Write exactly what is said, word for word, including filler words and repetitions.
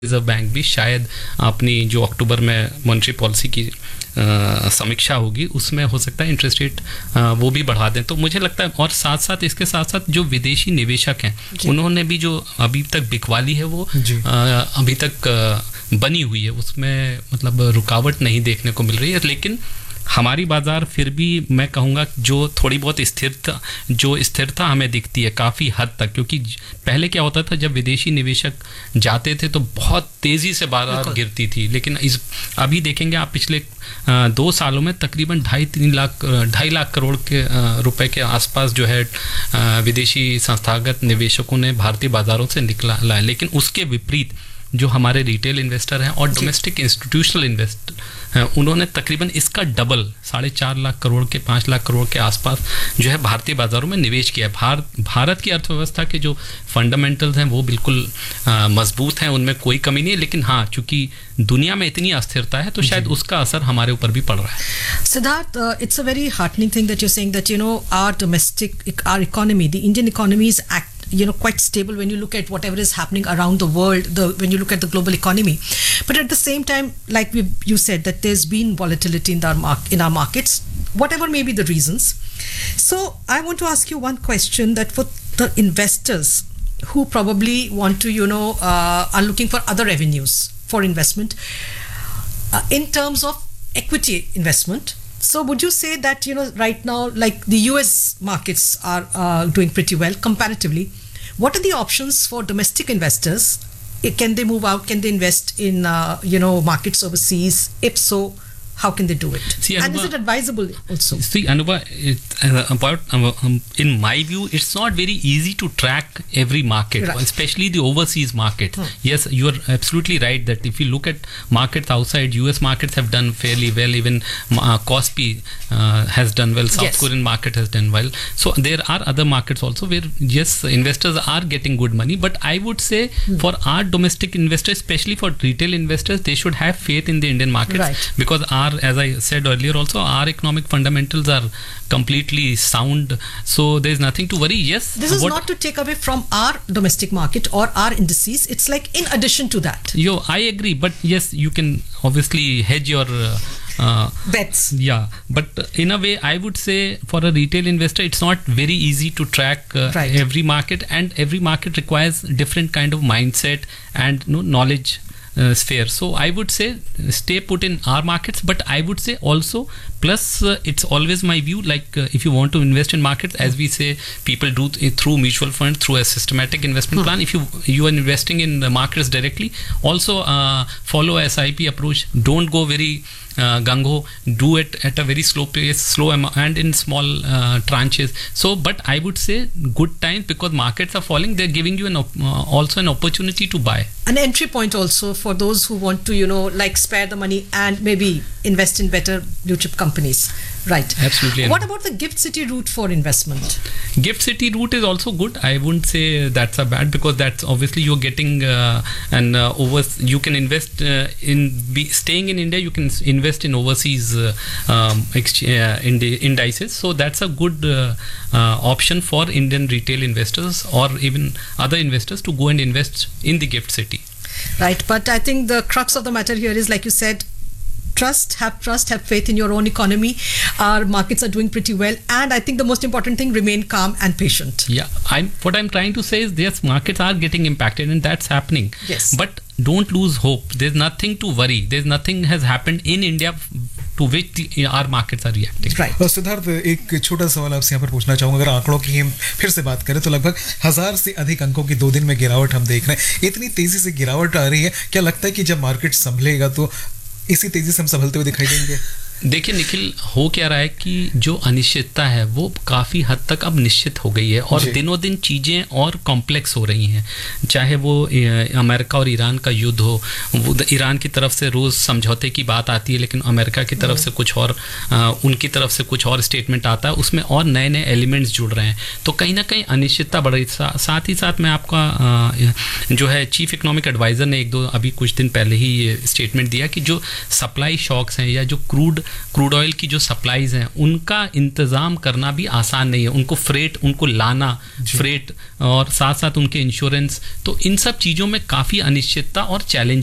Reserve bank भी शायद अपनी जो अक्टूबर में मॉनेटरी पॉलिसी की आ, समीक्षा होगी उसमें हो सकता है इंटरेस्ट रेट वो भी बढ़ा दें। तो मुझे लगता है और साथ साथ इसके साथ साथ जो विदेशी निवेशक हैं उन्होंने भी जो अभी तक बिकवाली है वो आ, अभी तक आ, बनी हुई है, उसमें मतलब रुकावट नहीं देखने को मिल रही है। लेकिन हमारी बाज़ार फिर भी मैं कहूँगा जो थोड़ी बहुत स्थिरता जो स्थिरता हमें दिखती है काफ़ी हद तक, क्योंकि पहले क्या होता था जब विदेशी निवेशक जाते थे तो बहुत तेज़ी से बाज़ार गिरती थी, लेकिन इस अभी देखेंगे आप पिछले दो सालों में तकरीबन ढाई तीन लाख ढाई लाख करोड़ के रुपए के आसपास जो है विदेशी संस्थागत निवेशकों ने भारतीय बाज़ारों से निकला है। लेकिन उसके विपरीत जो हमारे रिटेल इन्वेस्टर हैं और डोमेस्टिक इंस्टीट्यूशनल इन्वेस्टर हैं उन्होंने तकरीबन इसका डबल साढ़े चार लाख करोड़ के पाँच लाख करोड़ के आसपास जो है भारतीय बाज़ारों में निवेश किया है। भार, भारत की अर्थव्यवस्था के जो फंडामेंटल्स हैं वो बिल्कुल मजबूत हैं, उनमें कोई कमी नहीं है। लेकिन हाँ, चूंकि दुनिया में इतनी अस्थिरता है तो शायद उसका असर हमारे ऊपर भी पड़ रहा है। Siddharth, it's a very heartening thing that you are saying that you know our domestic our economy, the Indian economy is act you know quite stable when you look at whatever is happening around the world, the when you look at the global economy. But at the same time, like we you said, that there's been volatility in our mark in our markets, whatever may be the reasons. So I want to ask you one question, that for the investors who probably want to you know uh, are looking for other avenues for investment uh, in terms of equity investment. So would you say that you know right now, like the U S markets are uh, doing pretty well comparatively, what are the options for domestic investors? Can they move out? Can they invest in uh, you know markets overseas? If so, how can they do it? See, and Anubha, is it advisable also? See, Anubha, it, uh, about um, um, in my view, it's not very easy to track every market, right, especially the overseas market. Hmm. Yes, you are absolutely right that if you look at markets outside, U S markets have done fairly well. Even uh, Kospi uh, has done well. South yes. Korean market has done well. So there are other markets also where yes, investors are getting good money. But I would say hmm. for our domestic investors, especially for retail investors, they should have faith in the Indian markets, right, because our, as I said earlier also, our economic fundamentals are completely sound, so there is nothing to worry. Yes, this is not to take away from our domestic market or our indices, it's like in addition to that. Yo, I agree, but yes, you can obviously hedge your uh, uh, bets. Yeah, but in a way I would say for a retail investor it's not very easy to track uh, right. every market, and every market requires different kind of mindset and you know, knowledge Uh, sphere. So I would say stay put in our markets, but I would say also plus uh, it's always my view, like uh, if you want to invest in markets, as we say people do th- through mutual fund, through a systematic investment hmm. plan, if you you are investing in the markets directly, also uh, follow S I P approach. Don't go very uh, gung-ho, do it at a very slow pace, slow am- and in small uh, tranches. So but I would say good time, because markets are falling, they're giving you an op- uh, also an opportunity to buy. An entry point also for those who want to you know like spare the money and maybe invest in better blue chip companies, right? Absolutely. What about the Gift City route for investment? Gift City route is also good. I wouldn't say that's a bad, because that's obviously you're getting uh, an uh, over you can invest uh, in be, staying in India, you can invest in overseas uh, um, ex- uh, indi- indices, so that's a good uh, uh, option for Indian retail investors or even other investors to go and invest in the Gift City. Right, but I think the crux of the matter here is, like you said, trust, have trust, have faith in your own economy. Our markets are doing pretty well, and I think the most important thing, remain calm and patient. Yeah, I'm what I'm trying to say is yes, markets are getting impacted and that's happening. Yes. But don't lose hope. There's nothing to worry. There's nothing has happened in India to which the, our markets are reacting. Right. और सिद्धार्थ, एक छोटा सवाल आपसे यहाँ पर पूछना चाहूँगा। अगर आंकड़ों की हम फिर से बात करें तो लगभग हजार से अधिक अंकों की दो दिन में गिरावट हम देख रहे हैं। इतनी तेजी से गिरावट आ रही है, क्या लगता है कि जब मार्केट संभलेगा तो इसी तेजी से हम संभलते हुए दिखाई देंगे? देखिए निखिल, हो क्या रहा है कि जो अनिश्चितता है वो काफ़ी हद तक अब निश्चित हो गई है और दिनों दिन चीज़ें और कॉम्प्लेक्स हो रही हैं। चाहे वो अमेरिका और ईरान का युद्ध हो, वो ईरान की तरफ से रोज़ समझौते की बात आती है, लेकिन अमेरिका की तरफ से कुछ और आ, उनकी तरफ से कुछ और स्टेटमेंट आता है, उसमें और नए नए एलिमेंट्स जुड़ रहे हैं, तो कहीं ना कहीं अनिश्चितता बढ़ रही। सा, साथ ही साथ मैं आपका आ, जो है चीफ इकोनॉमिक एडवाइज़र ने एक दो अभी कुछ दिन पहले ही स्टेटमेंट दिया कि जो सप्लाई शॉक्स हैं या जो क्रूड क्रूड ऑयल की जो सप्लाईज हैं उनका इंतज़ाम करना भी आसान नहीं है, उनको फ्रेट उनको लाना फ्रेट और साथ साथ उनके इंश्योरेंस, तो इन सब चीज़ों में काफ़ी अनिश्चितता और चैलेंज